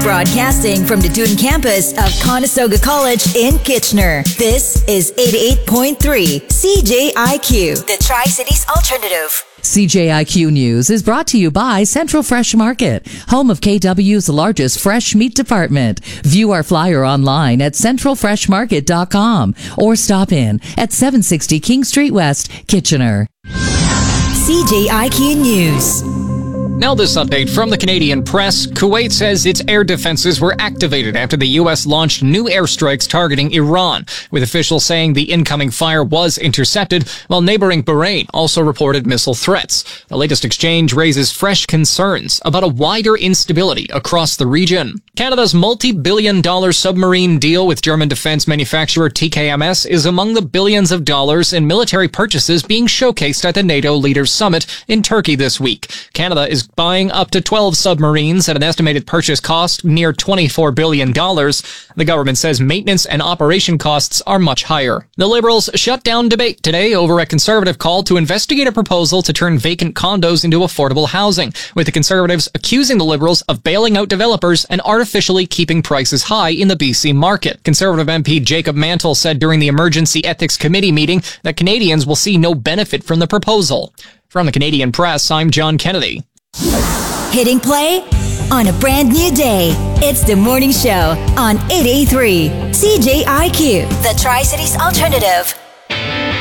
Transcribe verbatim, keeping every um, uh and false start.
Broadcasting from the Dune campus of Conestoga College in Kitchener. This is eighty-eight point three C J I Q, the Tri-Cities Alternative. C J I Q News is brought to you by Central Fresh Market, home of K W's largest fresh meat department. View our flyer online at central fresh market dot com or stop in at seven sixty King Street West, Kitchener. C J I Q News. Now this update from the Canadian press. Kuwait says its air defenses were activated after the U S launched new airstrikes targeting Iran, with officials saying the incoming fire was intercepted, while neighboring Bahrain also reported missile threats. The latest exchange raises fresh concerns about a wider instability across the region. Canada's multi-billion dollar submarine deal with German defense manufacturer T K M S is among the billions of dollars in military purchases being showcased at the NATO Leaders Summit in Turkey this week. Canada is buying up to twelve submarines at an estimated purchase cost near twenty-four billion dollars. The government says maintenance and operation costs are much higher. The Liberals shut down debate today over a Conservative call to investigate a proposal to turn vacant condos into affordable housing, with the Conservatives accusing the Liberals of bailing out developers and artificially keeping prices high in the B C market. Conservative M P Jacob Mantle said during the Emergency Ethics Committee meeting that Canadians will see no benefit from the proposal. From the Canadian Press, I'm John Kennedy. Hitting play on a brand new day. It's the morning show on eight eighty-three C J I Q, the Tri-Cities Alternative.